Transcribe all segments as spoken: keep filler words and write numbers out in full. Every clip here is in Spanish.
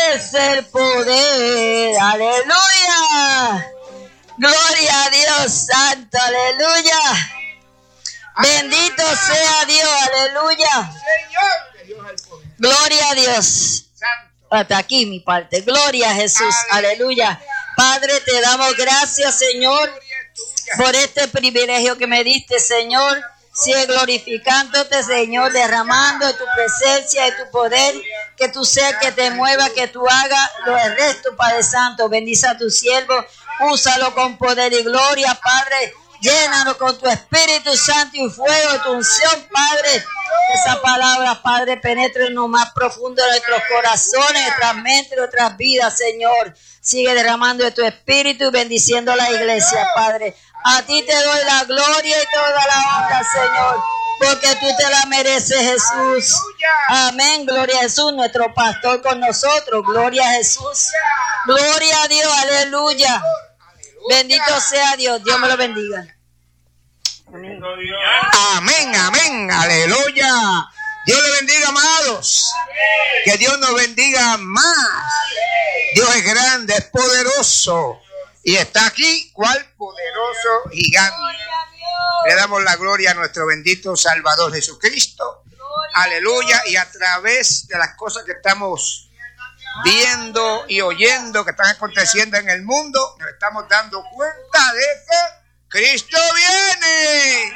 es el poder. Aleluya. Gloria a Dios santo. Aleluya. Bendito sea Dios. Aleluya. Gloria a Dios. Hasta aquí mi parte. Gloria a Jesús. Aleluya. Padre, te damos gracias, Señor, por este privilegio que me diste, Señor. Sigue glorificándote, Señor, derramando de tu presencia, de tu poder, que tú seas que te mueva, que tú hagas lo el resto, Padre Santo. Bendice a tu siervo, úsalo con poder y gloria, Padre. Llénanos con tu Espíritu Santo y fuego de tu unción, Padre. Esa palabra, Padre, penetre en lo más profundo de nuestros corazones, nuestras mentes, nuestras vidas, Señor. Sigue derramando de tu Espíritu y bendiciendo a la iglesia, Padre. A ti te doy la gloria y toda la honra, Señor, porque tú te la mereces, Jesús. Amén. Gloria a Jesús, nuestro pastor con nosotros. Gloria a Jesús. Gloria a Dios. Aleluya. Bendito sea Dios. Dios me lo bendiga. Amén. Amén, amén. Aleluya. Dios le bendiga, amados. Que Dios nos bendiga más. Dios es grande, es poderoso. Y está aquí, ¿cuál? Poderoso gigante. Le damos la gloria a nuestro bendito Salvador Jesucristo. Aleluya. Y a través de las cosas que estamos viendo y oyendo que están aconteciendo en el mundo, nos estamos dando cuenta de que Cristo viene.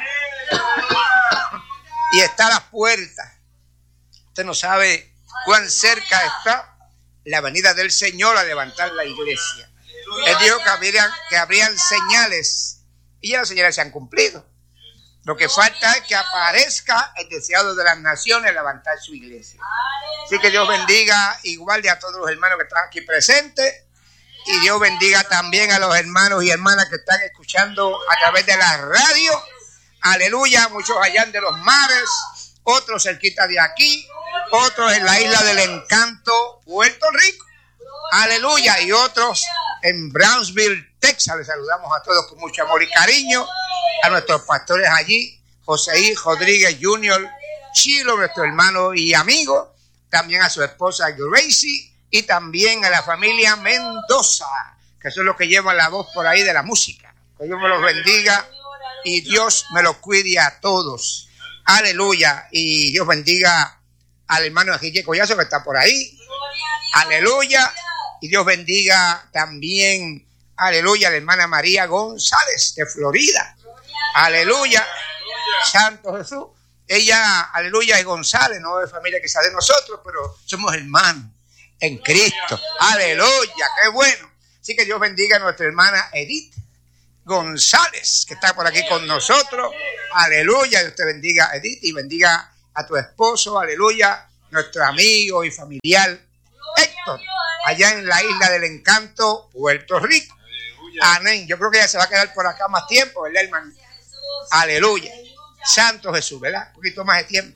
Y está a las puertas. Usted no sabe cuán cerca está la venida del Señor a levantar la iglesia. Él dijo que habrían, que habrían señales, y ya las señales se han cumplido. Lo que falta es que aparezca el deseado de las naciones a levantar su iglesia. Así que Dios bendiga igual de a todos los hermanos que están aquí presentes, y Dios bendiga también a los hermanos y hermanas que están escuchando a través de la radio. Aleluya, muchos allá de los mares, otros cerquita de aquí, otros en la isla del encanto, Puerto Rico. Aleluya, y otros en Brownsville, Texas. Les saludamos a todos con mucho amor y cariño. A nuestros pastores allí, José Rodríguez junior, Chilo, nuestro hermano y amigo. También a su esposa Gracie y también a la familia Mendoza, que son los que llevan la voz por ahí de la música. Que Dios me los bendiga y Dios me los cuide a todos. Aleluya. Y Dios bendiga al hermano Enrique Collazo que está por ahí. Aleluya. Y Dios bendiga también, aleluya, a la hermana María González de Florida. Aleluya. Santo Jesús. Ella, aleluya, es González, no es familia que sea de nosotros, pero somos hermanos en Cristo. Aleluya, qué bueno. Así que Dios bendiga a nuestra hermana Edith González, que está por aquí con nosotros. Aleluya. Dios te bendiga, Edith, y bendiga a tu esposo, aleluya, nuestro amigo y familiar Héctor, allá en la isla del encanto, Puerto Rico. Amén. Yo creo que ella se va a quedar por acá más tiempo, ¿verdad, hermano? Aleluya. Santo Jesús, ¿verdad? Un poquito más de tiempo.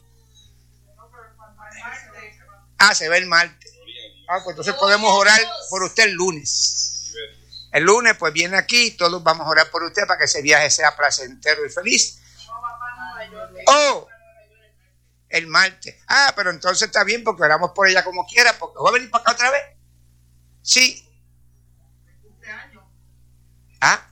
Ah, se ve el martes. Ah, pues entonces podemos orar por usted el lunes. El lunes, pues viene aquí, todos vamos a orar por usted para que ese viaje sea placentero y feliz. Oh, el martes. Ah, pero entonces está bien porque oramos por ella como quiera, porque va a venir para acá otra vez. Sí. Ah.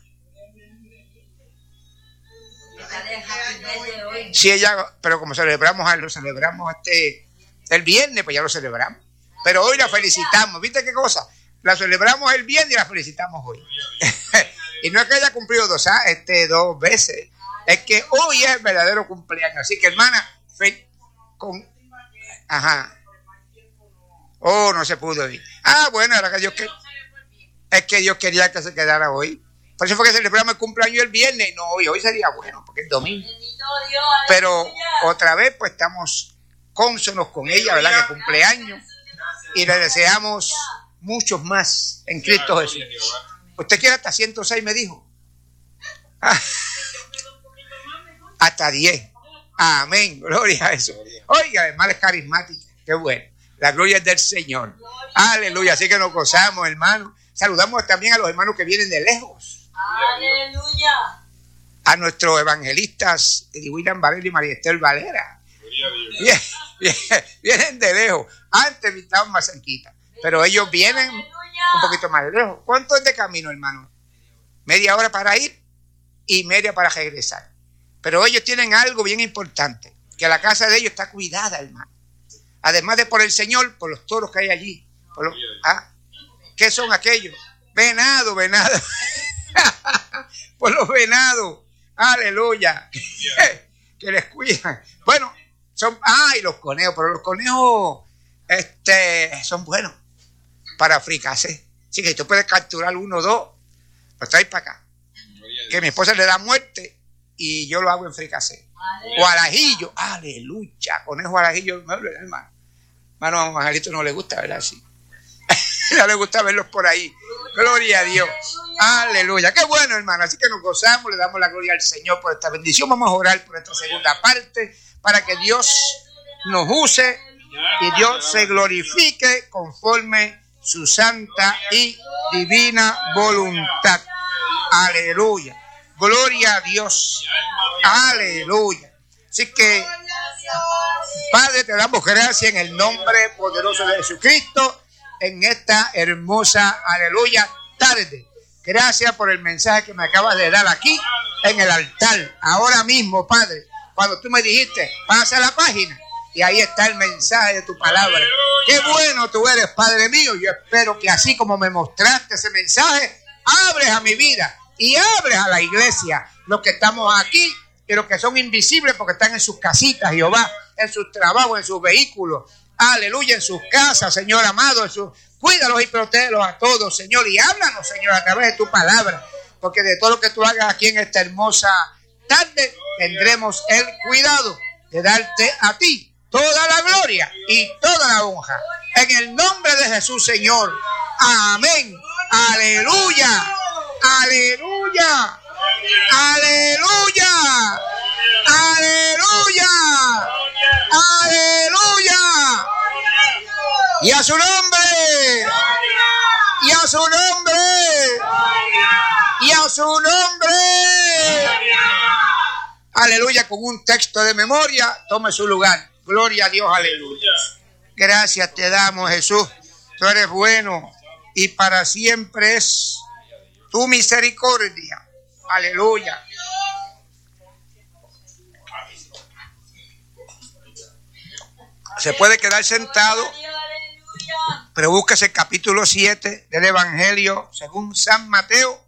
Sí, ella, pero como celebramos, lo celebramos este el viernes, pues ya lo celebramos. Pero hoy la felicitamos. ¿Viste qué cosa? La celebramos el viernes y la felicitamos hoy. Y no es que haya cumplido dos, ¿ah? este, dos veces. Es que hoy es el verdadero cumpleaños. Así que, hermana, fe, con, ajá. Oh, no se pudo ir. Ah, bueno, era que Dios que, es que Dios quería que se quedara hoy. Por eso fue que celebramos el cumpleaños el viernes y no hoy. Hoy sería bueno porque es domingo. Pero otra vez, pues estamos cónsonos con ella, ¿verdad? Que cumpleaños. Y le deseamos muchos más en Cristo Jesús. ¿Usted quiere hasta ciento seis, me dijo? Ah, hasta diez. Amén. Gloria a eso. Oiga, además es carismática. Qué bueno. La gloria es del Señor. Aleluya. Así que nos gozamos, hermano. Saludamos también a los hermanos que vienen de lejos. Aleluya. A nuestros evangelistas, William Valera y María Esther Valera. Bien, bien, vienen de lejos. Antes estaban más cerquita. pero ellos vienen un poquito más lejos. ¿Cuánto es de camino, hermano? Media hora para ir y media para regresar. Pero ellos tienen algo bien importante, que la casa de ellos está cuidada, hermano. Además de por el Señor, por los toros que hay allí. Por los, ¿ah? ¿Qué son aquellos? Venado, venado. Por los venados. Aleluya. Que les cuidan. Bueno, son, ay, los conejos, pero los conejos este, son buenos para fricassé. Así que tú puedes capturar uno o dos, los traes para acá. Que mi esposa le da muerte y yo lo hago en fricassé. O al ajillo. Aleluya. Conejo al ajillo, hermano. Hermano, a Angelito no le gusta, ¿verdad? Sí. No le gusta verlos por ahí. Gloria a Dios. Aleluya. Qué bueno, hermano. Así que nos gozamos, le damos la gloria al Señor por esta bendición. Vamos a orar por esta segunda parte para que Dios nos use y Dios se glorifique conforme su santa y divina voluntad. Aleluya. Gloria a Dios. Aleluya. Así que, Padre, te damos gracias en el nombre poderoso de Jesucristo en esta hermosa, aleluya, tarde. Gracias por el mensaje que me acabas de dar aquí en el altar. Ahora mismo, Padre, cuando tú me dijiste, pasa la página y ahí está el mensaje de tu palabra. Qué bueno tú eres, Padre mío. Yo espero que así como me mostraste ese mensaje, abres a mi vida y abres a la iglesia, los que estamos aquí y los que son invisibles porque están en sus casitas, Jehová, en sus trabajos, en sus vehículos. Aleluya, en sus casas, Señor amado, en sus... cuídalos y protégelos a todos, Señor, y háblanos, Señor, a través de tu palabra, porque de todo lo que tú hagas aquí en esta hermosa tarde, tendremos el cuidado de darte a ti toda la gloria y toda la honra. En el nombre de Jesús, Señor. Amén. Aleluya. Aleluya. Aleluya. Aleluya. Aleluya. Y a su nombre. Y a su nombre. Y a su nombre. Aleluya. Con un texto de memoria, tome su lugar. Gloria a Dios. Aleluya. Gracias te damos, Jesús. Tú eres bueno y para siempre es tu misericordia. Aleluya. Se puede quedar sentado, pero búsquese el capítulo siete del Evangelio según San Mateo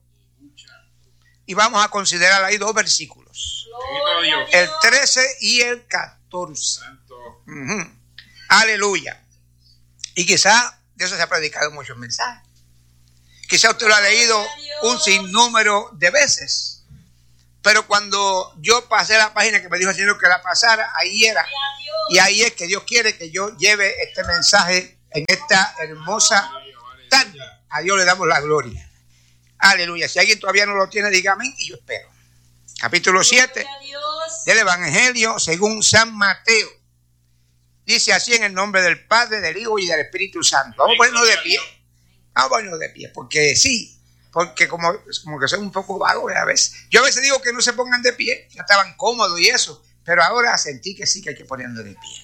y vamos a considerar ahí dos versículos, el trece y el catorce. Uh-huh. Aleluya. Y quizá de eso se ha predicado muchos mensajes. Quizá usted lo ha leído un sinnúmero de veces, pero cuando yo pasé la página que me dijo el Señor que la pasara, ahí era. Y ahí es que Dios quiere que yo lleve este mensaje en esta hermosa tarde. A Dios le damos la gloria. Aleluya. Si alguien todavía no lo tiene, dígame y yo espero. Capítulo siete del Evangelio según San Mateo. Dice así en el nombre del Padre, del Hijo y del Espíritu Santo. Vamos a ponernos de pie. Vamos a ponernos de pie. Porque sí, porque como, como que soy un poco vago a veces. Yo a veces digo que no se pongan de pie. Ya estaban cómodos y eso. Pero ahora sentí que sí que hay que ponernos de pie.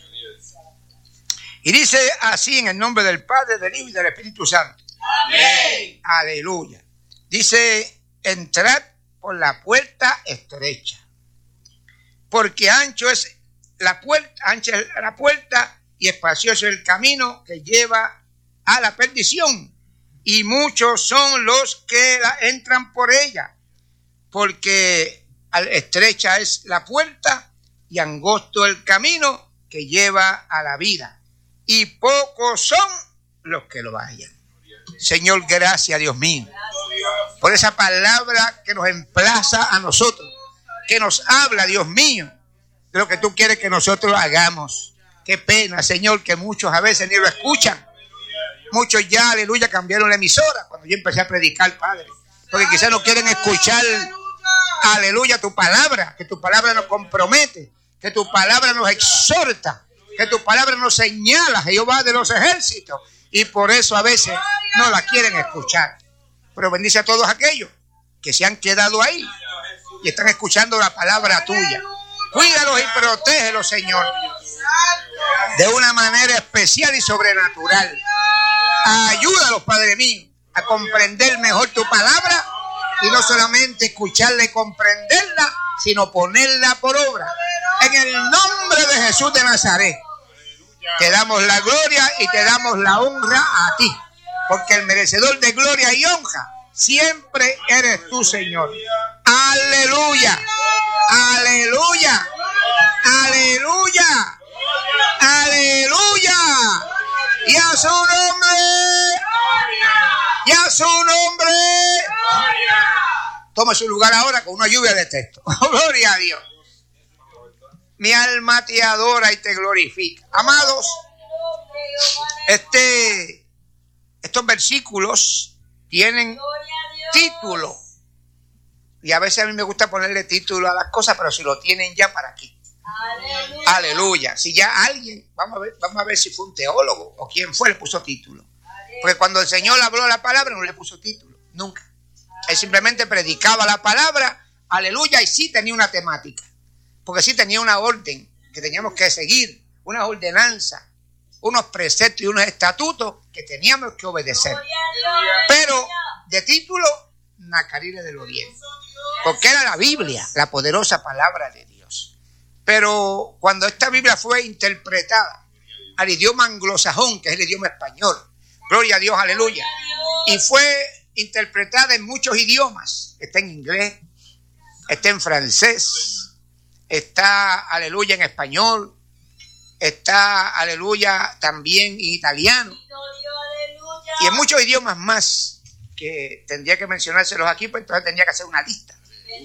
Y dice así en el nombre del Padre, del Hijo y del Espíritu Santo. Amén. Aleluya. Dice, entrad por la puerta estrecha. Porque ancho es la puerta, ancha es la puerta y espacioso el camino que lleva a la perdición. Y muchos son los que la entran por ella. Porque estrecha es la puerta y angosto el camino que lleva a la vida. Y pocos son los que lo hallan. Señor, gracias, Dios mío, por esa palabra que nos emplaza a nosotros, que nos habla, Dios mío, de lo que tú quieres que nosotros hagamos. Qué pena, Señor, que muchos a veces ni lo escuchan. Muchos ya, aleluya, cambiaron la emisora cuando yo empecé a predicar, Padre, porque quizás no quieren escuchar, aleluya, tu palabra, que tu palabra nos compromete, que tu palabra nos exhorta, que tu palabra nos señala, Jehová de los ejércitos, y por eso a veces no la quieren escuchar. Pero bendice a todos aquellos que se han quedado ahí y están escuchando la palabra tuya. Cuídalos y protégelos, Señor, de una manera especial y sobrenatural. Ayúdalos, Padre mío, a comprender mejor tu palabra y no solamente escucharla y comprenderla, sino ponerla por obra. En el nombre de Jesús de Nazaret, te damos la gloria y te damos la honra a ti, porque el merecedor de gloria y honra siempre eres tú, Señor. Aleluya, aleluya, aleluya, aleluya. Y a su nombre, y a su nombre. Toma su lugar ahora con una lluvia de texto. Gloria a Dios. Mi alma te adora y te glorifica. Amados, este, estos versículos tienen título. Y a veces a mí me gusta ponerle título a las cosas, pero si lo tienen ya, ¿para qué? Aleluya. Aleluya. Si ya alguien, vamos a ver, vamos a ver si fue un teólogo o quién fue, le puso título. Porque cuando el Señor habló la palabra, no le puso título, nunca. Él simplemente predicaba la palabra, aleluya, y sí tenía una temática. Porque sí tenía una orden que teníamos que seguir, una ordenanza, unos preceptos y unos estatutos que teníamos que obedecer. Pero de título, Nacarile de los diez. Porque era la Biblia, la poderosa palabra de Dios. Pero cuando esta Biblia fue interpretada al idioma anglosajón, que es el idioma español, gloria a Dios, aleluya, y fue interpretada en muchos idiomas, está en inglés, está en francés, está, aleluya, en español, está, aleluya, también en italiano, y en muchos idiomas más, que tendría que mencionárselos aquí, pues entonces tendría que hacer una lista.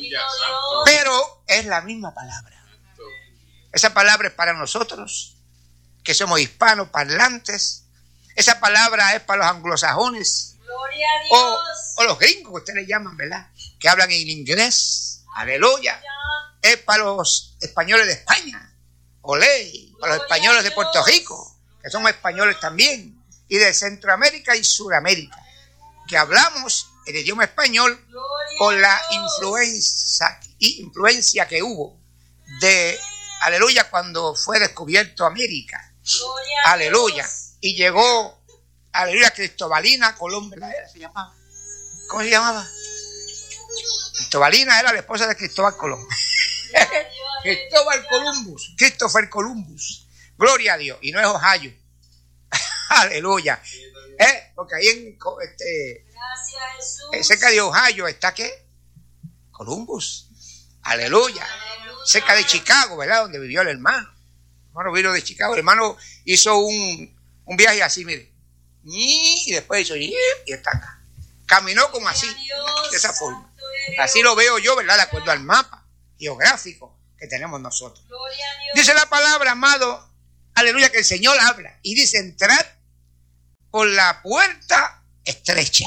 Pero es la misma palabra. Esa palabra es para nosotros, que somos hispanos parlantes. Esa palabra es para los anglosajones o, o los gringos, que ustedes le llaman, ¿verdad? Que hablan en inglés. Aleluya. Es para los españoles de España. Olé. Para los españoles de Puerto Rico, que somos españoles también. Y de Centroamérica y Suramérica, que hablamos el idioma español por la influencia, influencia que hubo de, aleluya, cuando fue descubierto América. Aleluya. Y llegó, aleluya, Cristobalina Colón, ¿verdad? ¿Se llamaba? ¿Cómo se llamaba? Cristobalina era la esposa de Cristóbal Colón. Cristóbal Columbus, Christopher Columbus. Gloria a Dios. Y no es Ohio. Aleluya. ¿Eh? Porque ahí en este, eh, cerca de Ohio está ¿qué? Columbus. Aleluya. Cerca de Chicago, ¿verdad? Donde vivió el hermano. El hermano vino de Chicago. El hermano hizo un, un viaje así, mire. Y después hizo y está acá. Caminó como así, de esa forma. Así lo veo yo, ¿verdad? De acuerdo al mapa geográfico que tenemos nosotros. Dice la palabra, amado, aleluya, que el Señor habla. Y dice, entrad por la puerta estrecha.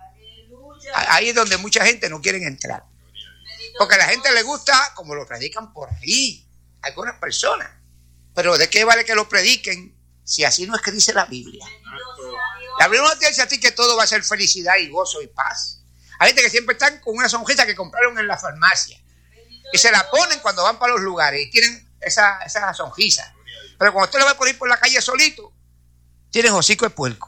Ahí es donde mucha gente no quiere entrar. Porque a la gente le gusta como lo predican por ahí, algunas personas. Pero ¿de qué vale que lo prediquen si así no es que dice la Biblia? La Biblia no te dice a ti que todo va a ser felicidad y gozo y paz. Hay gente que siempre están con una sonrisa que compraron en la farmacia y se la ponen cuando van para los lugares y tienen esa, esa sonrisa. Pero cuando usted lo ve por ir por la calle solito, tienen hocico de puerco,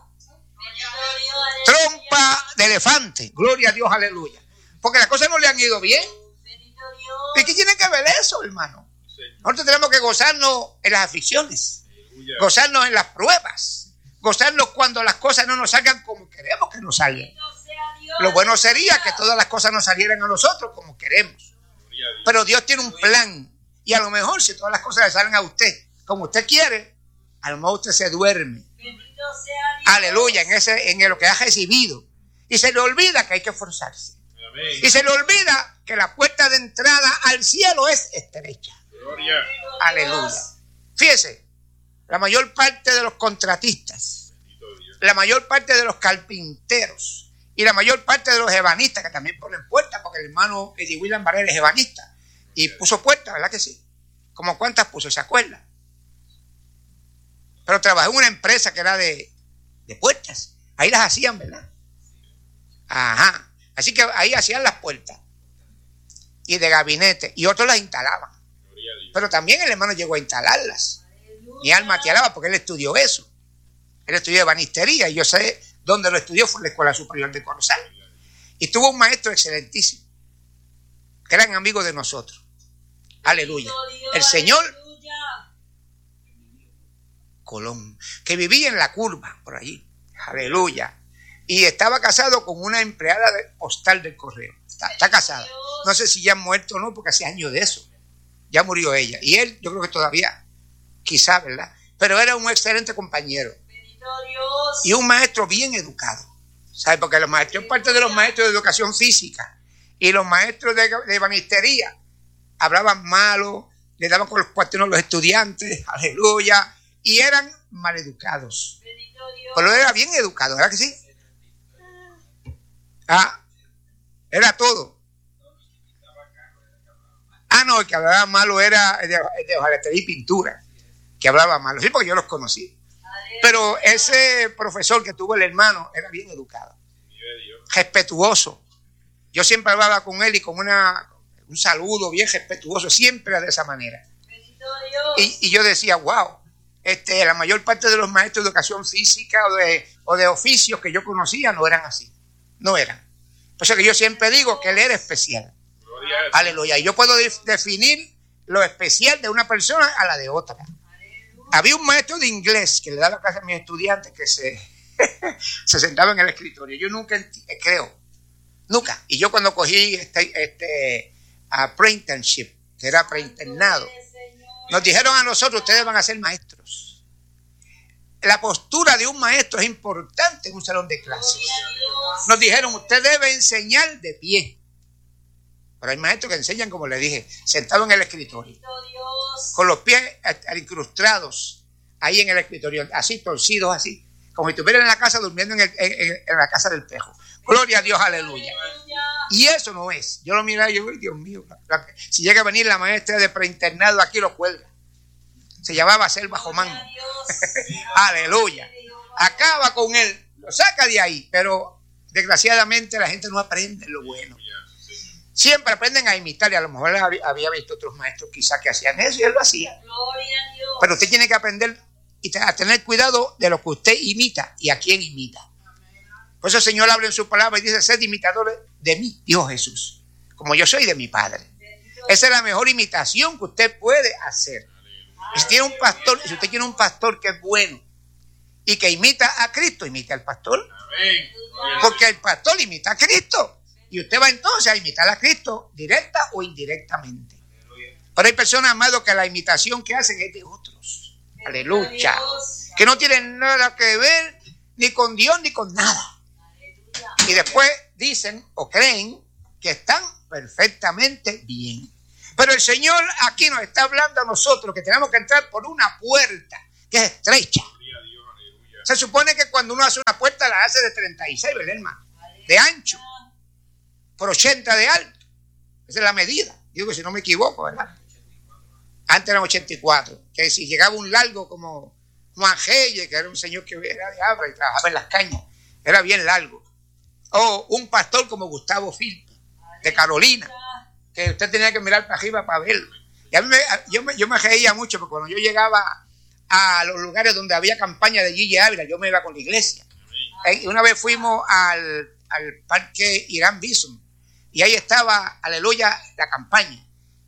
trompa de elefante. Gloria a Dios, aleluya. Porque las cosas no le han ido bien. ¿Y qué tiene que ver eso, hermano? Nosotros tenemos que gozarnos en las aflicciones, gozarnos en las pruebas, gozarnos cuando las cosas no nos salgan como queremos que nos salgan. Lo bueno sería que todas las cosas nos salieran a nosotros como queremos. Pero Dios tiene un plan. Y a lo mejor si todas las cosas le salen a usted como usted quiere, a lo mejor usted se duerme. Aleluya, en, ese, en lo que ha recibido. Y se le olvida que hay que esforzarse. Y se le olvida que la puerta de entrada al cielo es estrecha. Gloria. Aleluya. Fíjese, la mayor parte de los contratistas, la mayor parte de los carpinteros y la mayor parte de los ebanistas, que también ponen puertas, porque el hermano Eddie William Barrera es ebanista y puso puertas, ¿verdad que sí? ¿Cómo cuántas puso? ¿Se acuerda? Pero trabajó en una empresa que era de, de puertas. Ahí las hacían, ¿verdad? Ajá. Así que ahí hacían las puertas. Y de gabinete. Y otros las instalaban. Pero también el hermano llegó a instalarlas. Mi alma te alaba porque él estudió eso. Él estudió ebanistería. Y yo sé Donde lo estudió fue en la Escuela Superior de Corozal. Y tuvo un maestro excelentísimo, gran amigo de nosotros. Aleluya. El señor Colón, que vivía en la curva, por allí. Aleluya. Y estaba casado con una empleada de postal del correo. Está, está casada. No sé si ya ha muerto o no, porque hace años de eso. Ya murió ella. Y él, yo creo que todavía, quizá, ¿verdad? Pero era un excelente compañero. Y un maestro bien educado. ¿Sabe? Porque los maestros, parte de los maestros de educación física y los maestros de, de banistería hablaban malo, le daban con los cuaternos a los estudiantes, aleluya, y eran maleducados. Pero era bien educado, ¿verdad que sí? Ah, era todo. Ah, no, el que hablaba malo era el de, el de hojalatería y pintura, que hablaba malo, sí, porque yo los conocí. Pero ese profesor que tuvo el hermano era bien educado, respetuoso. Yo siempre hablaba con él y con una, un saludo bien respetuoso, siempre de esa manera. Y, y yo decía, wow, este, la mayor parte de los maestros de educación física o de, o de oficios que yo conocía no eran así, no eran. Por eso que yo siempre digo que él era especial. Aleluya. Y yo puedo de, definir lo especial de una persona a la de otra. Había un maestro de inglés que le daba clase a mis estudiantes que se, se sentaba en el escritorio. Yo nunca, creo, nunca. Y yo cuando cogí este, este a pre-internship, que era pre-internado, nos dijeron a nosotros, ustedes van a ser maestros. La postura de un maestro es importante en un salón de clases. Nos dijeron, usted debe enseñar de pie. Pero hay maestros que enseñan, como le dije, sentado en el escritorio, con los pies incrustados ahí en el escritorio, así torcidos, así, como si estuvieran en la casa durmiendo en, el, en, en la casa del pejo. Gloria a Dios, aleluya. Y eso no es. Yo lo miraba y yo, Dios mío, la, la, si llega a venir la maestra de preinternado, aquí lo cuelga. Se llamaba Selva Jomán. Aleluya. Acaba con él, lo saca de ahí, pero desgraciadamente la gente no aprende lo bueno. Siempre aprenden a imitar, y a lo mejor había visto otros maestros quizás que hacían eso y él lo hacía. Pero usted tiene que aprender y a tener cuidado de lo que usted imita y a quién imita. Por eso el Señor habla en su palabra y dice, sed imitadores de mí, dijo Jesús, como yo soy de mi Padre. Esa es la mejor imitación que usted puede hacer. Y si tiene un pastor, si usted tiene un pastor que es bueno y que imita a Cristo, imita al pastor. Porque el pastor imita a Cristo. Y usted va entonces a imitar a Cristo, directa o indirectamente. Pero hay personas, amados, que la imitación que hacen es de otros. Aleluya. Que no tienen nada que ver ni con Dios ni con nada. Y después dicen o creen que están perfectamente bien. Pero el Señor aquí nos está hablando a nosotros que tenemos que entrar por una puerta que es estrecha. Se supone que cuando uno hace una puerta la hace de treinta y seis, ¿verdad, hermano? De ancho. Por ochenta de alto. Esa es la medida. Digo que si no me equivoco, ¿verdad? Antes eran ochenta y cuatro. Que si llegaba un largo como Juan Gelle, que era un señor que era de Abra y trabajaba en las cañas, era bien largo. O un pastor como Gustavo Filpi, de Carolina, que usted tenía que mirar para arriba para verlo. Y a mí me, yo, me, yo me reía mucho, porque cuando yo llegaba a los lugares donde había campaña de Gille Ávila, yo me iba con la iglesia. Y una vez fuimos al, al parque Irán Bison, y ahí estaba, aleluya, la campaña.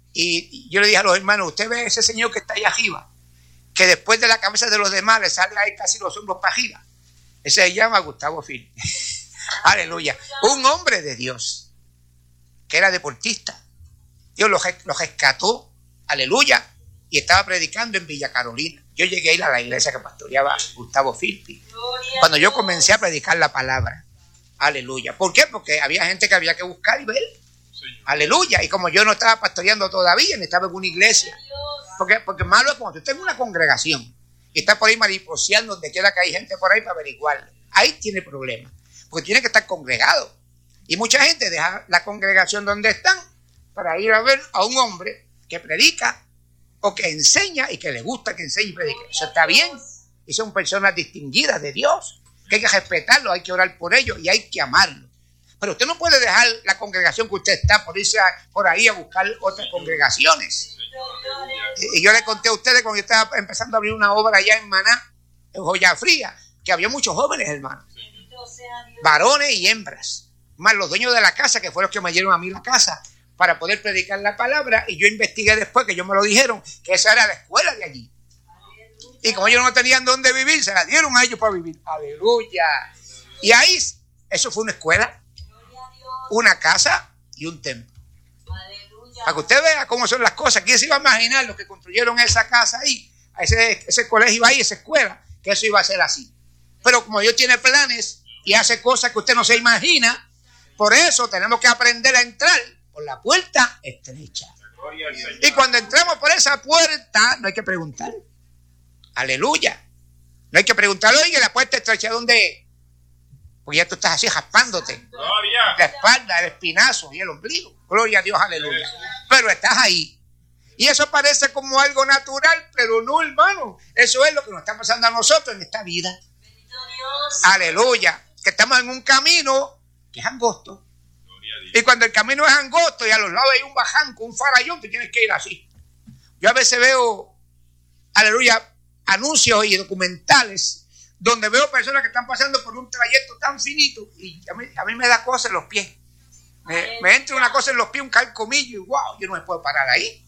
Y yo le dije a los hermanos, usted ve ese señor que está ahí arriba, que después de la cabeza de los demás le sale ahí casi los hombros para arriba. Ese se llama Gustavo Filpi. Aleluya. Un hombre de Dios, que era deportista. Dios lo, lo rescató, aleluya, y estaba predicando en Villa Carolina. Yo llegué a ir a la iglesia que pastoreaba Gustavo Filpi, cuando yo comencé a predicar la palabra. Aleluya. ¿Por qué? Porque había gente que había que buscar y ver. Aleluya. Y como yo no estaba pastoreando todavía, ni estaba en una iglesia. Porque, porque malo es cuando usted está en una congregación y está por ahí mariposeando donde quiera que hay gente por ahí para averiguarlo. Ahí tiene problemas. Porque tiene que estar congregado. Y mucha gente deja la congregación donde están para ir a ver a un hombre que predica o que enseña y que le gusta que enseñe y predique. Eso está bien. Y son personas distinguidas de Dios, que hay que respetarlo, hay que orar por ellos y hay que amarlo. Pero usted no puede dejar la congregación que usted está por irse a, por ahí a buscar otras congregaciones. Y yo le conté a ustedes cuando yo estaba empezando a abrir una obra allá en Maná, en Joya Fría, que había muchos jóvenes, hermanos. Varones y hembras. Más los dueños de la casa, que fueron los que me dieron a mí la casa para poder predicar la palabra. Y yo investigué después, que ellos me lo dijeron, que esa era la escuela de allí. Y como ellos no tenían dónde vivir, se la dieron a ellos para vivir. Aleluya. Y ahí, eso fue una escuela, una casa y un templo. Para que usted vea cómo son las cosas. ¿Quién se iba a imaginar los que construyeron esa casa ahí, ese, ese colegio ahí, esa escuela, que eso iba a ser así? Pero como Dios tiene planes y hace cosas que usted no se imagina, por eso tenemos que aprender a entrar por la puerta estrecha. Y cuando entramos por esa puerta, no hay que preguntar. Aleluya. No hay que preguntar, oye, la puerta estrecha, ¿dónde es? Porque ya tú estás así jaspándote. Gloria. La espalda, el espinazo y el ombligo. Gloria a Dios, aleluya. Pero estás ahí. Y eso parece como algo natural, pero no, hermano. Eso es lo que nos está pasando a nosotros en esta vida. Aleluya. Que estamos en un camino que es angosto. Y cuando el camino es angosto y a los lados hay un bajanco, un farallón, tú tienes que ir así. Yo a veces veo, aleluya, anuncios y documentales donde veo personas que están pasando por un trayecto tan finito y a mí, a mí me da cosa en los pies. Me, me entra una cosa en los pies, un calcomillo y wow, yo no me puedo parar ahí.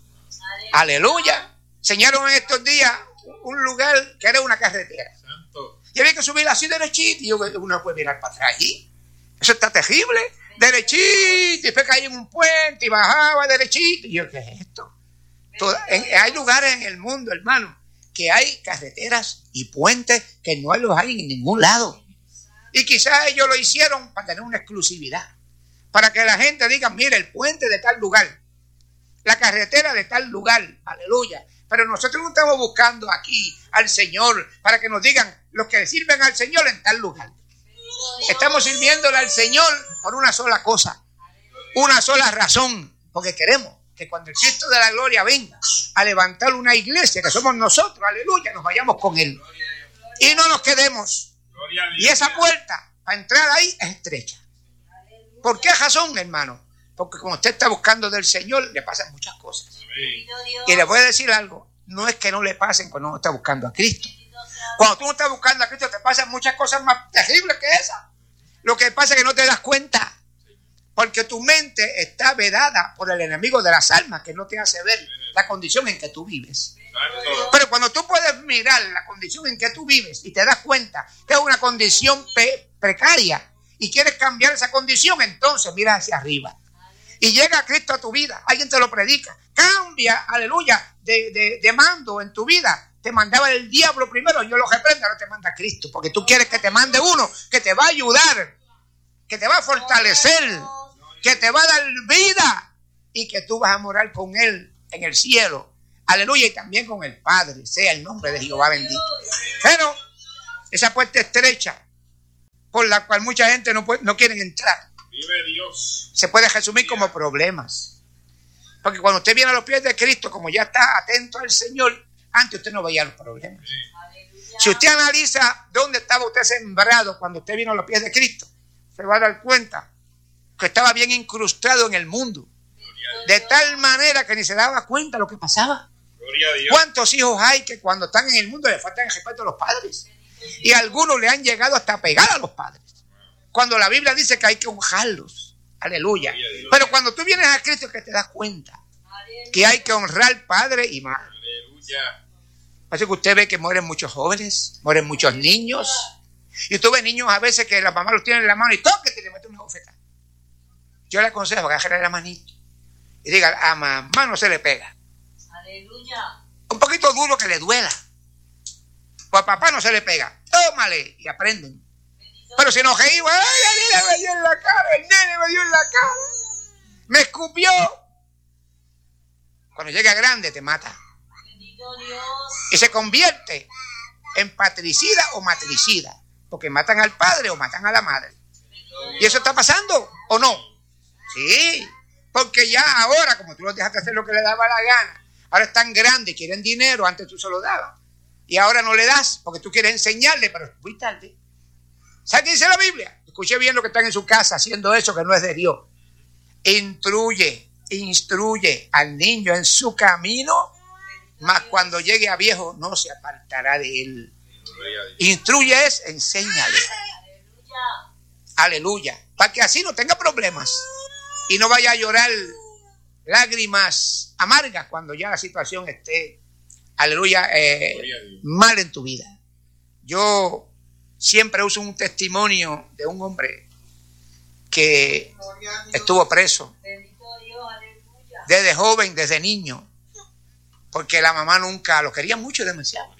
Aleluya. Enseñaron en estos días un lugar que era una carretera. Santo. Y había que subir así derechito y yo, uno puede mirar para atrás allí. Eso está terrible. Derechito, y después caí en un puente y bajaba derechito. Y yo, ¿qué es esto? Toda, en, hay lugares en el mundo, hermano, que hay carreteras y puentes que no los hay en ningún lado. Y quizás ellos lo hicieron para tener una exclusividad. Para que la gente diga, mira, el puente de tal lugar, la carretera de tal lugar, aleluya. Pero nosotros no estamos buscando aquí al Señor para que nos digan los que sirven al Señor en tal lugar. Estamos sirviéndole al Señor por una sola cosa, una sola razón, porque queremos que cuando el Cristo de la gloria venga a levantar una iglesia, que somos nosotros, aleluya, nos vayamos con Él y no nos quedemos. Y esa puerta para entrar ahí es estrecha. ¿Por qué razón, hermano? Porque como usted está buscando del Señor, le pasan muchas cosas. Y le voy a decir algo, no es que no le pasen cuando uno está buscando a Cristo. Cuando tú no estás buscando a Cristo, te pasan muchas cosas más terribles que esas. Lo que pasa es que no te das cuenta, porque tu mente está vedada por el enemigo de las almas, que no te hace ver la condición en que tú vives. Pero cuando tú puedes mirar la condición en que tú vives y te das cuenta que es una condición pe- precaria y quieres cambiar esa condición, entonces mira hacia arriba. Y llega Cristo a tu vida, alguien te lo predica, cambia, aleluya, de, de, de mando en tu vida. Te mandaba el diablo primero, yo lo reprendo, ahora te manda Cristo, porque tú quieres que te mande uno que te va a ayudar, que te va a fortalecer, que te va a dar vida y que tú vas a morar con Él en el cielo. Aleluya, y también con el Padre, sea el nombre de Jehová bendito. Pero esa puerta estrecha por la cual mucha gente no, puede, no quiere entrar, vive Dios, se puede resumir como problemas. Porque cuando usted viene a los pies de Cristo, como ya está atento al Señor, antes usted no veía los problemas. Si usted analiza dónde estaba usted sembrado cuando usted vino a los pies de Cristo, se va a dar cuenta que estaba bien incrustado en el mundo, de tal manera que ni se daba cuenta de lo que pasaba. ¿Cuántos hijos hay que cuando están en el mundo le faltan el respeto a los padres? Y algunos le han llegado hasta a pegar a los padres, cuando la Biblia dice que hay que honrarlos. Aleluya. Pero cuando tú vienes a Cristo es que te das cuenta que hay que honrar padre y madre. Así que usted ve que mueren muchos jóvenes, mueren muchos niños. Y usted ve niños a veces que la mamá los tiene en la mano y toque y le mete una bofetada. Yo le aconsejo que agarre la manito y diga, a mamá no se le pega. Aleluya. Un poquito duro que le duela. O a papá no se le pega. Tómale y aprenden. Pero si nos reímos, ay, la nena me dio en la cara, el nene me dio en la cara, me escupió. Cuando llega grande te mata. Y se convierte en patricida o matricida, porque matan al padre o matan a la madre. ¿Y eso está pasando o no? Sí, porque ya ahora, como tú los dejaste hacer lo que le daba la gana, ahora están grandes, quieren dinero, antes tú se lo dabas. Y ahora no le das, porque tú quieres enseñarle, pero es muy tarde. ¿Sabe qué dice la Biblia? Escuche bien lo que están en su casa haciendo eso que no es de Dios. Instruye, instruye al niño en su camino, mas cuando llegue a viejo no se apartará de él. Instruye es, enséñale. Aleluya. Para que así no tenga problemas y no vaya a llorar lágrimas amargas cuando ya la situación esté, aleluya, eh, mal en tu vida. Yo siempre uso un testimonio de un hombre que estuvo preso desde joven, desde niño, porque la mamá nunca lo quería mucho, demasiado.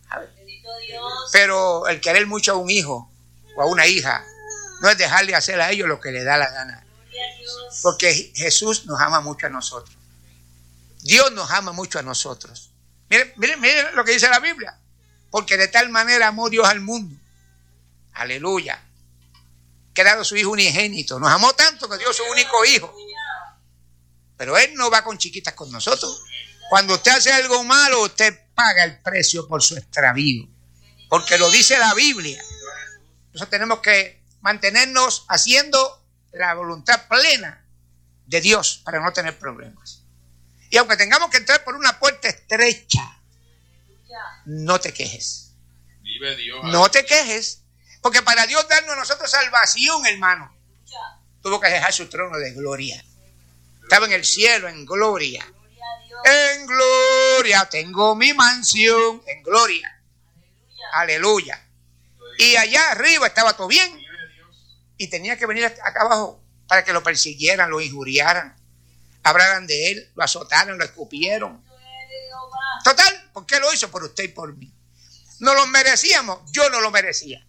Pero el querer mucho a un hijo o a una hija no es dejarle hacer a ellos lo que le da la gana, porque Jesús nos ama mucho a nosotros. Dios nos ama mucho a nosotros. Miren, miren, miren lo que dice la Biblia. Porque de tal manera amó Dios al mundo. Aleluya. Que ha dado su Hijo unigénito. Nos amó tanto que dio su único Hijo. Pero Él no va con chiquitas con nosotros. Cuando usted hace algo malo, usted paga el precio por su extravío. Porque lo dice la Biblia. Nosotros tenemos que mantenernos haciendo la voluntad plena de Dios para no tener problemas. Y aunque tengamos que entrar por una puerta estrecha, no te quejes. No te quejes. Porque para Dios darnos a nosotros salvación, hermano, tuvo que dejar su trono de gloria. Estaba en el cielo, en gloria. En gloria tengo mi mansión. En gloria. Aleluya. Y allá arriba estaba todo bien. Y tenía que venir acá abajo para que lo persiguieran, lo injuriaran, hablaran de él, lo azotaron, lo escupieron. Total, ¿por qué lo hizo? Por usted y por mí. No lo merecíamos, yo no lo merecía.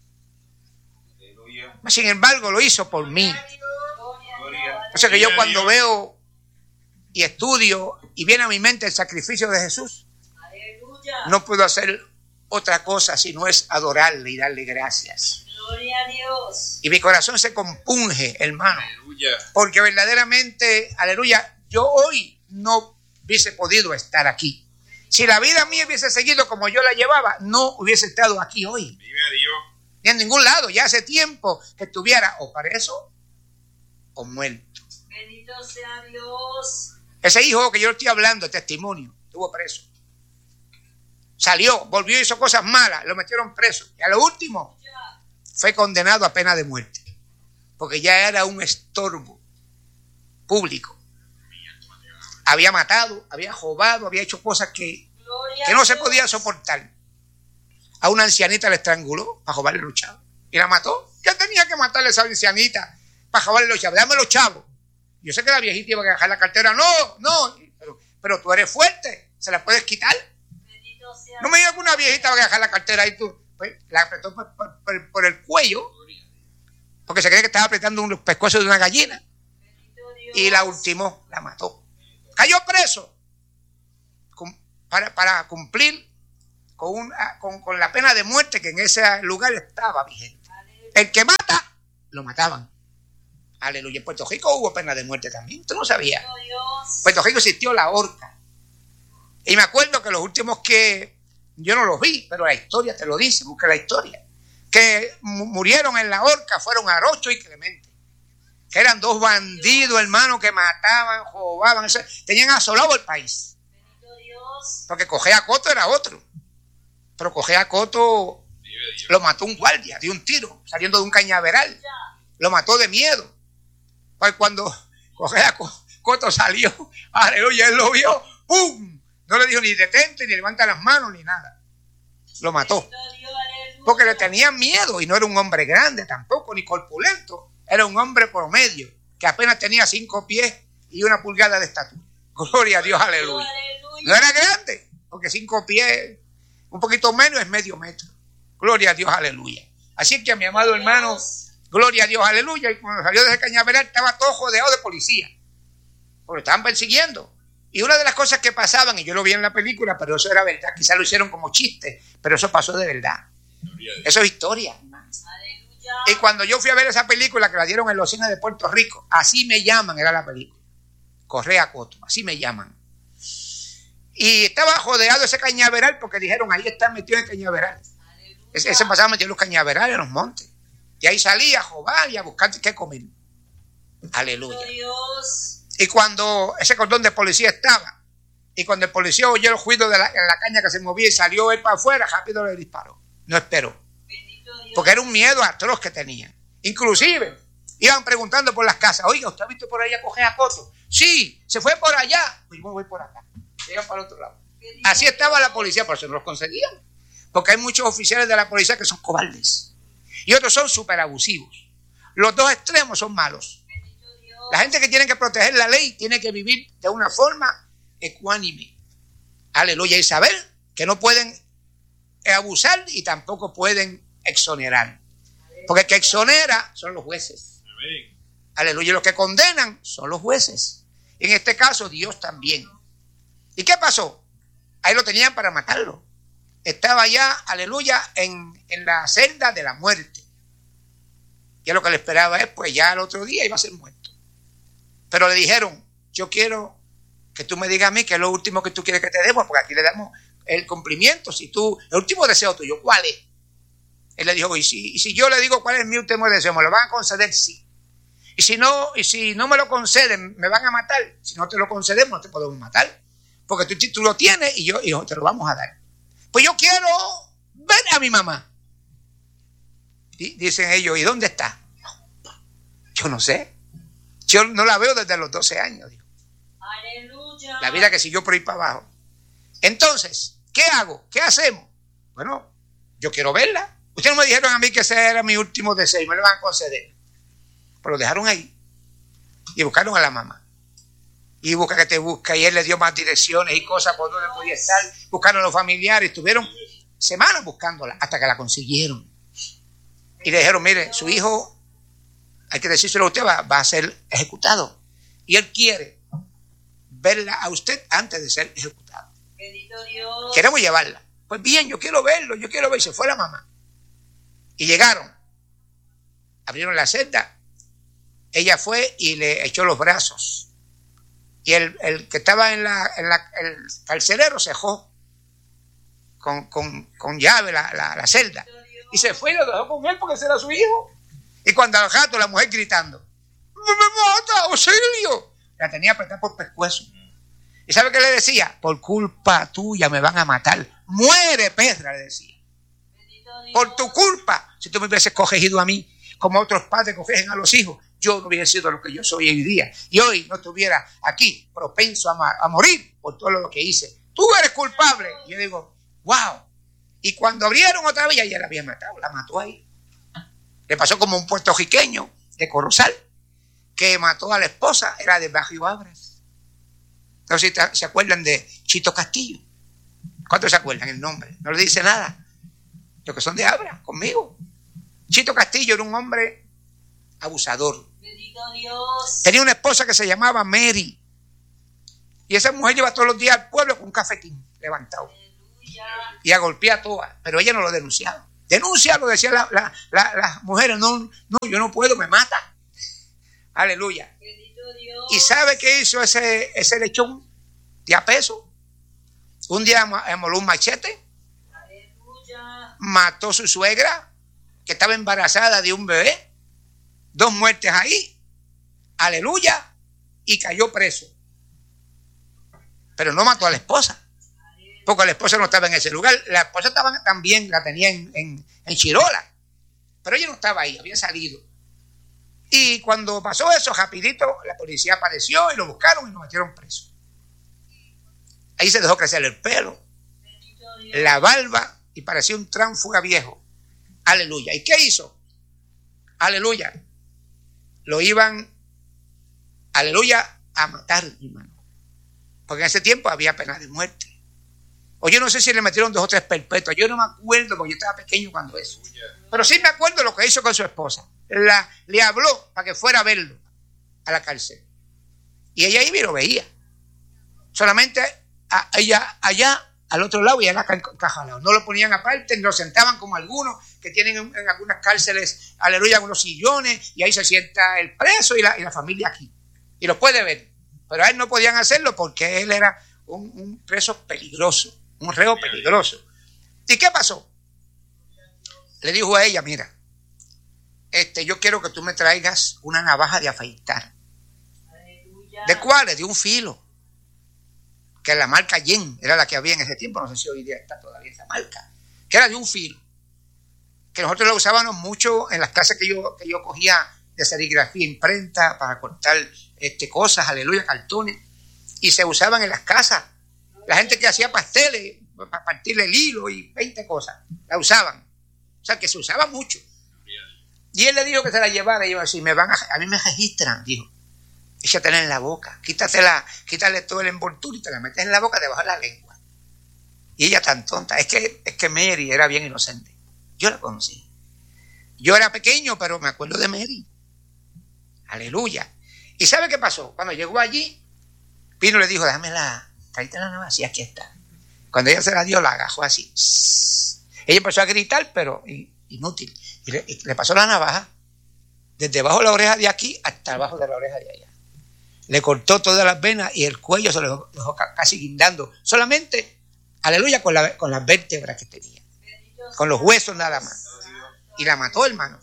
Sin embargo, lo hizo por mí. O sea que yo cuando veo y estudio y viene a mi mente el sacrificio de Jesús, no puedo hacer otra cosa si no es adorarle y darle gracias. Gloria a Dios. Y mi corazón se compunge, hermano. Aleluya. Porque verdaderamente, aleluya, yo hoy no hubiese podido estar aquí. Si la vida mía hubiese seguido como yo la llevaba, no hubiese estado aquí hoy. Vive Dios. Ni en ningún lado. Ya hace tiempo que estuviera o preso o muerto. Bendito sea Dios. Ese hijo que yo estoy hablando, testimonio, estuvo preso. Salió, volvió y hizo cosas malas, lo metieron preso. Y a lo último fue condenado a pena de muerte, porque ya era un estorbo público. Había matado, había robado, había hecho cosas que, que no se podía soportar. A una ancianita la estranguló para robarle los chavos y la mató. ¿Qué tenía que matarle a esa ancianita para robarle los chavos? Dame los chavos. Yo sé que la viejita iba a dejar la cartera. No, no, pero, pero tú eres fuerte, se la puedes quitar. No me digas que una viejita va a dejar la cartera y tú pues, la apretó por, por, por, por el cuello, porque se cree que estaba apretando un pescuezo de una gallina, y la ultimó, la mató. Cayó preso para, para cumplir con, una, con, con la pena de muerte que en ese lugar estaba vigente. El que mata, lo mataban. Aleluya. En Puerto Rico hubo pena de muerte también. ¿Tú no sabías? En Puerto Rico existió la horca. Y me acuerdo que los últimos que, yo no los vi, pero la historia te lo dice, busca la historia, que murieron en la horca fueron Arocho y Clemente, que eran dos bandidos, hermanos, que mataban, robaban, tenían asolado el país. Porque Cogea Coto era otro, pero Cogea Coto lo mató un guardia de un tiro, saliendo de un cañaveral, lo mató de miedo. Pues cuando Cogea Coto salió, aleluya, él lo vio, ¡pum! No le dijo ni detente, ni levanta las manos, ni nada. Lo mató. Porque le tenían miedo y no era un hombre grande tampoco, ni corpulento. Era un hombre promedio, que apenas tenía cinco pies y una pulgada de estatura. Gloria a Dios, aleluya. No era grande, porque cinco pies, un poquito menos es medio metro. Gloria a Dios, aleluya. Así que a mi amado hermano, gloria a Dios, aleluya. Y cuando salió de ese cañaveral estaba todo jodeado de policía, porque lo estaban persiguiendo. Y una de las cosas que pasaban, y yo lo vi en la película, pero eso era verdad, quizás lo hicieron como chiste, pero eso pasó de verdad. Eso es historia, hermano. Y cuando yo fui a ver esa película, que la dieron en los cines de Puerto Rico, Así me llaman, era la película. Correa Coto, así me llaman. Y estaba jodeado ese cañaveral, porque dijeron, ahí están metidos en cañaveral. Ese, ese pasaba metido en los cañaverales, en los montes. Y ahí salía a jobar y a buscar qué comer. Aleluya. Y cuando ese cordón de policía estaba, y cuando el policía oyó el ruido de la, la caña que se movía y salió él para afuera, rápido le disparó. No esperó. Porque era un miedo atroz que tenía. Inclusive, iban preguntando por las casas, oiga, ¿usted ha visto por ahí a coger a Coto? Sí, se fue por allá. Pues yo me voy por acá. Iban para el otro lado. Así estaba la policía, por eso no los conseguían. Porque hay muchos oficiales de la policía que son cobardes. Y otros son súper abusivos. Los dos extremos son malos. La gente que tiene que proteger la ley tiene que vivir de una forma ecuánime. Aleluya. Y saber que no pueden abusar y tampoco pueden exonerar. Porque el que exonera son los jueces. Amén. Aleluya. Y los que condenan son los jueces. En este caso, Dios también. ¿Y qué pasó? Ahí lo tenían para matarlo. Estaba ya, aleluya, en, en la celda de la muerte. Y lo que le esperaba es, pues ya al otro día iba a ser muerto. Pero le dijeron, yo quiero que tú me digas a mí qué es lo último que tú quieres que te demos, porque aquí le damos el cumplimiento. Si tú, el último deseo tuyo, ¿cuál es? Él le dijo, y si, y si yo le digo cuál es mi último deseo, ¿me lo van a conceder? Sí. Y si no, y si no me lo conceden, ¿me van a matar? Si no te lo concedemos, no te podemos matar. Porque tú, tú lo tienes y yo, y yo te lo vamos a dar. Pues yo quiero ver a mi mamá. Y dicen ellos, ¿y dónde está? Yo no sé. Yo no la veo desde los doce años. Digo. Aleluya. La vida que siguió por ahí para abajo. Entonces, ¿qué hago? ¿Qué hacemos? Bueno, yo quiero verla. Ustedes no me dijeron a mí que ese era mi último deseo y me lo van a conceder. Pero lo dejaron ahí. Y buscaron a la mamá. Y busca que te busca. Y él le dio más direcciones y cosas por donde podía estar. Buscaron a los familiares. Estuvieron semanas buscándola hasta que la consiguieron. Y le dijeron, mire, su hijo, hay que decírselo a usted, va, va a ser ejecutado. Y él quiere verla a usted antes de ser ejecutado. Bendito Dios. Queremos llevarla. Pues bien, yo quiero verlo, yo quiero ver. Y se fue la mamá. Y llegaron. Abrieron la celda. Ella fue y le echó los brazos. Y el, el que estaba en la, en la el carcelero cejó con, con, con llave la, la, la celda. Y se fue y lo dejó con él porque ese era su hijo. Y cuando al rato la mujer gritando, ¡me, me mata, auxilio! La tenía apretada por pescuezo. ¿Y sabe qué le decía? Por culpa tuya me van a matar. Muere, perra, le decía. Por tu culpa. Si tú me hubieses cogido a mí, como otros padres cogen a los hijos, yo no hubiera sido lo que yo soy hoy día. Y hoy no estuviera aquí, propenso a, a morir por todo lo que hice. Tú eres culpable. Y yo digo, wow. Y cuando abrieron otra vez, ya la había matado. La mató ahí. Le pasó como un puertorriqueño de Corozal, que mató a la esposa, era de Bajo Abras. No sé si se acuerdan de Chito Castillo. ¿Cuántos se acuerdan el nombre? No le dice nada. Los que son de Abra, conmigo. Chito Castillo era un hombre abusador. Bendito Dios. Tenía una esposa que se llamaba Mary. Y esa mujer lleva todos los días al pueblo con un cafetín levantado. Aleluya. Y a golpear a todas. Pero ella no lo denunciaba. Denúncialo, decía la, la, la, las mujeres. No, no, yo no puedo, me mata. Aleluya. Bendito Dios. ¿Y sabe qué hizo ese, ese lechón de a peso? Un día moló un machete. Aleluya. Mató a su suegra, que estaba embarazada de un bebé. Dos muertes ahí. Aleluya. Y cayó preso. Pero no mató a la esposa. Porque la esposa no estaba en ese lugar. La esposa estaba también, la tenía en, en, en Chirola. Pero ella no estaba ahí, había salido. Y cuando pasó eso, rapidito, la policía apareció y lo buscaron y lo metieron preso. Ahí se dejó crecer el pelo, la barba y parecía un tránfuga viejo. Aleluya. ¿Y qué hizo? Aleluya. Lo iban, aleluya, a matar, hermano. Porque en ese tiempo había pena de muerte. O yo no sé si le metieron dos o tres perpetuas. Yo no me acuerdo porque yo estaba pequeño cuando eso. Pero sí me acuerdo lo que hizo con su esposa. La, le habló para que fuera a verlo a la cárcel. Y ella iba y lo veía. Solamente a, ella allá, al otro lado, y él acá encajalado. No lo ponían aparte, lo sentaban como algunos que tienen en, en algunas cárceles, aleluya, unos sillones, y ahí se sienta el preso y la, y la familia aquí. Y lo puede ver. Pero a él no podían hacerlo porque él era un, un preso peligroso. Un reo peligroso. ¿Y qué pasó? Le dijo a ella, mira, este, yo quiero que tú me traigas una navaja de afeitar. Aleluya. ¿De cuáles? De un filo. Que la marca Yen era la que había en ese tiempo. No sé si hoy día está todavía esa marca. Que era de un filo. que nosotros la usábamos mucho en las clases que yo, que yo cogía de serigrafía, imprenta, para cortar este, cosas, aleluya, cartones, y se usaban en las casas. La gente que hacía pasteles, para partirle el hilo y veinte cosas, la usaban. O sea, que se usaba mucho. Y él le dijo que se la llevara, y yo así, me van a, a mí me registran, dijo. Échatela en la boca, quítatela, quítale todo el envoltura y te la metes en la boca debajo de la lengua. Y ella tan tonta, es que, es que Mary era bien inocente. Yo la conocí. Yo era pequeño, pero me acuerdo de Mary. Aleluya. ¿Y sabe qué pasó? Cuando llegó allí, Pino le dijo, dámela, tráete la navaja, sí, aquí está. Cuando ella se la dio, la agajó así. Ella empezó a gritar, pero inútil. Y le, y le pasó la navaja desde abajo de la oreja de aquí hasta abajo de la oreja de allá. Le cortó todas las venas y el cuello se lo dejó casi guindando. Solamente, aleluya, con, la, con las vértebras que tenía. Con los huesos nada más. Y la mató, hermano.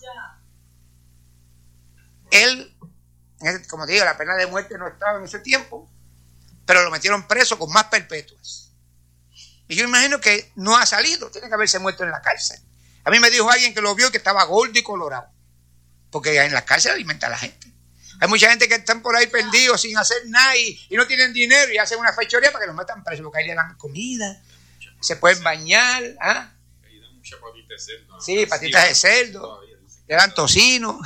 Él, como te digo, la pena de muerte no estaba en ese tiempo, pero lo metieron preso con más perpetuas. Y yo imagino que no ha salido, tiene que haberse muerto en la cárcel. A mí me dijo alguien que lo vio que estaba gordo y colorado, porque en la cárcel alimenta a la gente. Hay mucha gente que están por ahí perdidos sin hacer nada y, y no tienen dinero y hacen una fechoría para que los metan presos, porque ahí le dan comida, se pueden bañar. ¿Ah? Ahí dan muchas patitas de cerdo. Sí, patitas de cerdo, le dan tocino,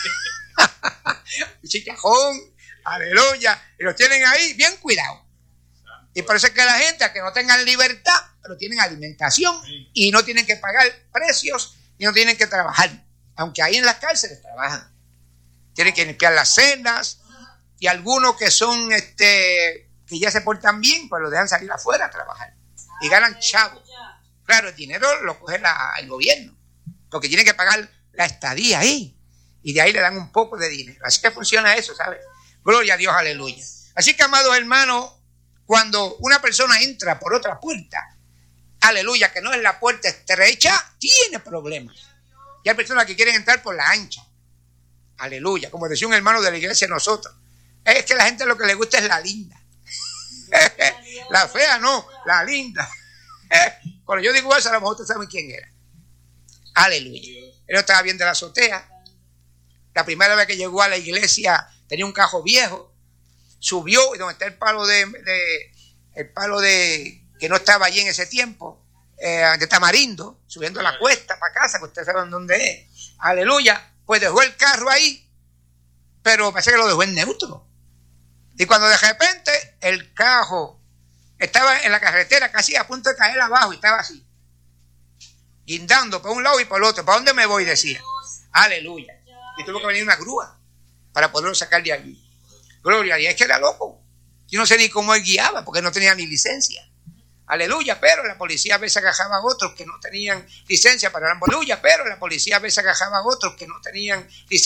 chicharrón, aleluya, y los tienen ahí bien cuidados. Y por eso es que la gente, a que no tengan libertad, pero tienen alimentación y no tienen que pagar precios y no tienen que trabajar, aunque ahí en las cárceles trabajan. Tienen que limpiar las cenas y algunos que son, este, que ya se portan bien, pues los dejan salir afuera a trabajar y ganan chavos. Claro, el dinero lo coge la, el gobierno, porque tienen que pagar la estadía ahí y de ahí le dan un poco de dinero. Así que funciona eso, ¿sabes? Gloria a Dios, aleluya. Así que, amados hermanos, cuando una persona entra por otra puerta, aleluya, que no es la puerta estrecha, tiene problemas. Y hay personas que quieren entrar por la ancha. Aleluya, como decía un hermano de la iglesia de nosotros. Es que la gente lo que le gusta es la linda. La fea no, la linda. Cuando yo digo eso, a lo mejor ustedes saben quién era. Aleluya. Él no estaba bien de la azotea. La primera vez que llegó a la iglesia tenía un cajo viejo. Subió y donde está el palo de, de el palo de que no estaba allí en ese tiempo, eh, de Tamarindo, subiendo la cuesta para casa, que ustedes saben dónde es. Aleluya. Pues dejó el carro ahí, pero parece que lo dejó en neutro. Y cuando de repente el carro estaba en la carretera casi a punto de caer abajo y estaba así, guindando por un lado y por el otro. ¿Para dónde me voy? Decía. Aleluya. Y tuvo que venir una grúa para poderlo sacar de allí. Gloria a Dios. Es que era loco. Yo no sé ni cómo él guiaba porque no tenía ni licencia. Aleluya, pero la policía a veces agarraba a otros que no tenían licencia para la aleluya, pero la policía a veces agarraba a otros que no tenían licencia.